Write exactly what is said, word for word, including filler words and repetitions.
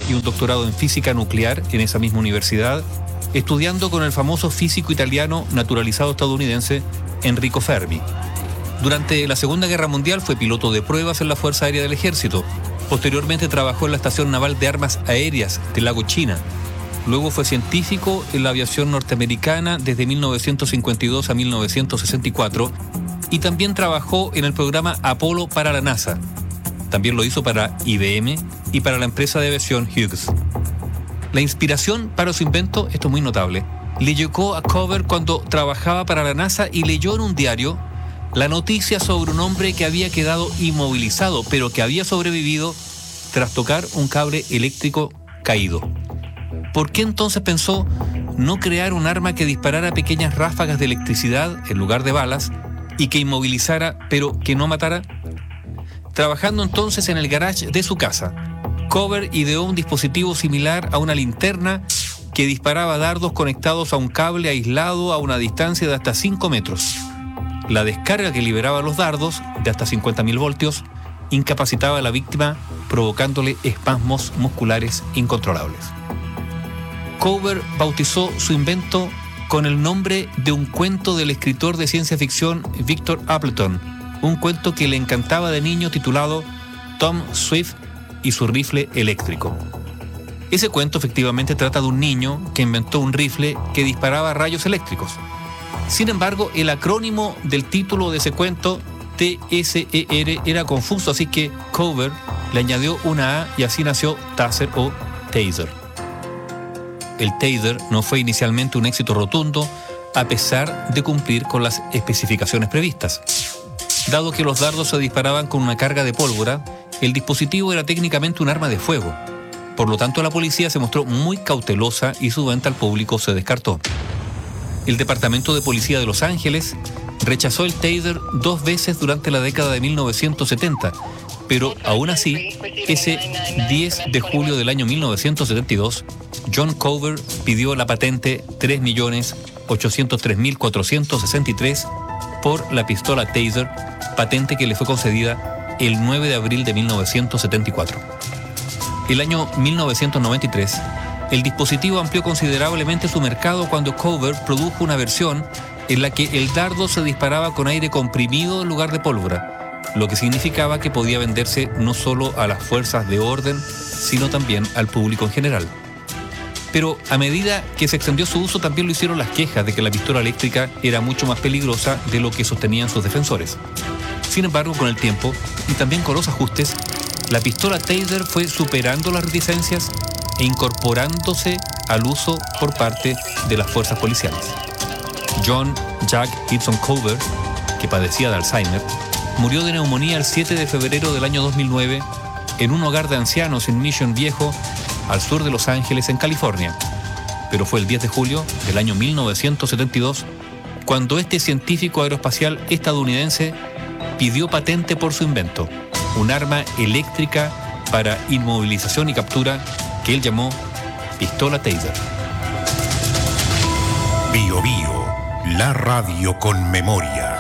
y un doctorado en física nuclear en esa misma universidad, estudiando con el famoso físico italiano naturalizado estadounidense Enrico Fermi. Durante la Segunda Guerra Mundial fue piloto de pruebas en la Fuerza Aérea del Ejército. Posteriormente trabajó en la Estación Naval de Armas Aéreas del Lago China. Luego fue científico en la aviación norteamericana desde mil novecientos cincuenta y dos a mil novecientos sesenta y cuatro y también trabajó en el programa Apolo para la NASA. También lo hizo para I B M y para la empresa de aviación Hughes. La inspiración para su invento, esto es muy notable, le llegó a Cover cuando trabajaba para la NASA y leyó en un diario la noticia sobre un hombre que había quedado inmovilizado, pero que había sobrevivido tras tocar un cable eléctrico caído. ¿Por qué entonces pensó no crear un arma que disparara pequeñas ráfagas de electricidad en lugar de balas y que inmovilizara, pero que no matara? Trabajando entonces en el garage de su casa, Cover ideó un dispositivo similar a una linterna que disparaba dardos conectados a un cable aislado a una distancia de hasta cinco metros. La descarga que liberaba los dardos, de hasta cincuenta mil voltios, incapacitaba a la víctima, provocándole espasmos musculares incontrolables. Cover bautizó su invento con el nombre de un cuento del escritor de ciencia ficción Victor Appleton, un cuento que le encantaba de niño titulado Tom Swift y su rifle eléctrico. Ese cuento efectivamente trata de un niño que inventó un rifle que disparaba rayos eléctricos. Sin embargo, el acrónimo del título de ese cuento, T S E R, era confuso, así que Cover le añadió una A y así nació Taser o Taser. El Taser no fue inicialmente un éxito rotundo, a pesar de cumplir con las especificaciones previstas. Dado que los dardos se disparaban con una carga de pólvora, el dispositivo era técnicamente un arma de fuego. Por lo tanto, la policía se mostró muy cautelosa y su venta al público se descartó. El Departamento de Policía de Los Ángeles rechazó el Taser dos veces durante la década de mil novecientos setenta, pero aún así, ese diez de julio del año mil novecientos setenta y dos, John Cover pidió la patente tres millones ochocientos tres mil cuatrocientos sesenta y tres por la pistola Taser, patente que le fue concedida el nueve de abril de mil novecientos setenta y cuatro. El año mil novecientos noventa y tres, el dispositivo amplió considerablemente su mercado cuando Cover produjo una versión en la que el dardo se disparaba con aire comprimido en lugar de pólvora, lo que significaba que podía venderse no solo a las fuerzas de orden, sino también al público en general. Pero a medida que se extendió su uso, también lo hicieron las quejas de que la pistola eléctrica era mucho más peligrosa de lo que sostenían sus defensores. Sin embargo, con el tiempo, y también con los ajustes, la pistola Taser fue superando las reticencias e incorporándose al uso por parte de las fuerzas policiales. John Jack Gibson Cover, que padecía de Alzheimer, murió de neumonía el siete de febrero del año dos mil nueve en un hogar de ancianos en Mission Viejo, al sur de Los Ángeles, en California. Pero fue el diez de julio del año mil novecientos setenta y dos cuando este científico aeroespacial estadounidense pidió patente por su invento, un arma eléctrica para inmovilización y captura que él llamó pistola Taser. Bio Bio, la radio con memoria.